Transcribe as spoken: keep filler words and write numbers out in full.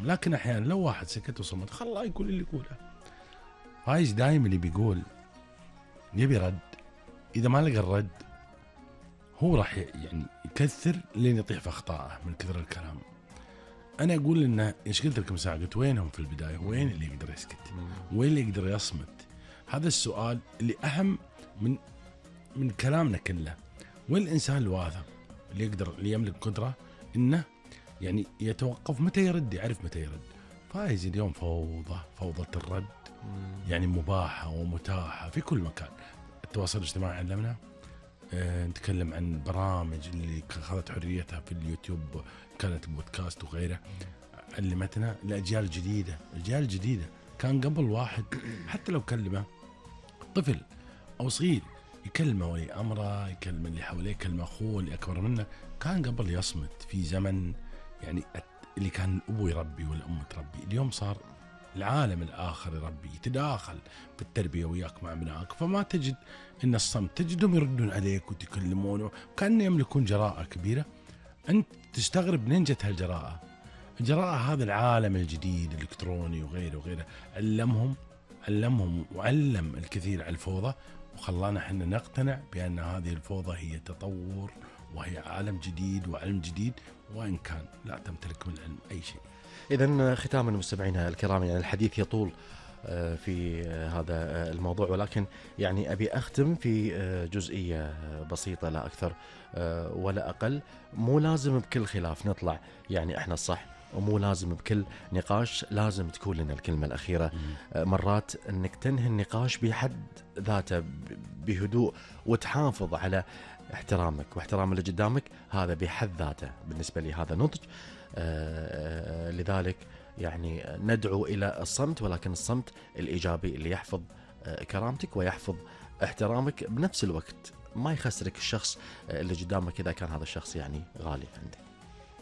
الكلام، لكن أحيانا لو واحد سكت وصمت خلاه يقول اللي يقوله. فايز دايم اللي بيقول يبي رد، إذا ما لقى الرد هو راح يعني يكثر لين يطيح في أخطائه من كثر الكلام. أنا أقول إنه إيش قلت لكم ساعة، قلت وينهم في البداية؟ وين اللي يقدر يسكت؟ وين اللي يقدر يصمت؟ هذا السؤال اللي أهم من من كلامنا كله. وين الإنسان الواثق اللي يقدر اللي يملك قدرة إنه يعني يتوقف متى يرد، يعرف متى يرد. فايز اليوم فوضى، فوضى الرد يعني مباحة ومتاحة في كل مكان. التواصل الاجتماعي علمنا، أه نتكلم عن برامج اللي أخذت حريتها في اليوتيوب، كانت بودكاست وغيره، علمتنا الأجيال الجديدة. الأجيال الجديدة كان قبل واحد حتى لو كلمه طفل أو صغير يكلمه ولي أمره، يكلم اللي حواليه، يكلم أخوه اللي أكبر منه، كان قبل يصمت في زمن يعني اللي كان الأبو يربي والأم تربي. اليوم صار العالم الآخر يربي، يتداخل في التربية وياك مع ابنائك، فما تجد إن الصمت، تجدهم يردون عليك وتكلمونه كأن يملكون جراءة كبيرة. أنت تستغرب منين جت هالجراءة. الجراءة هذا العالم الجديد الإلكتروني وغيره وغيره علمهم علمهم وعلم الكثير على الفوضى، وخلانا احنا نقتنع بأن هذه الفوضى هي تطور وهي عالم جديد وعلم جديد، وإن كان لا تمتلك من العلم أي شيء. إذن ختاما مستمعينا الكرام، يعني الحديث يطول في هذا الموضوع، ولكن يعني أبي أختم في جزئية بسيطة لا أكثر ولا أقل. مو لازم بكل خلاف نطلع يعني إحنا الصح، ومو لازم بكل نقاش لازم تكون لنا الكلمة الأخيرة. مرات أنك تنهي النقاش بحد ذاته بهدوء وتحافظ على احترامك واحترام اللي قدامك، هذا بحد ذاته بالنسبة لي هذا نضج. لذلك يعني ندعو إلى الصمت، ولكن الصمت الإيجابي اللي يحفظ كرامتك ويحفظ احترامك، بنفس الوقت ما يخسرك الشخص اللي قدامك إذا كان هذا الشخص يعني غالي عندك.